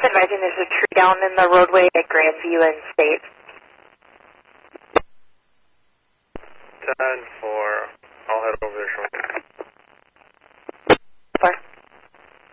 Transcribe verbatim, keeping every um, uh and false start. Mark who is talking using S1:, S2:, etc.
S1: advising there's a tree down in the roadway at Grandview and State.
S2: ten four.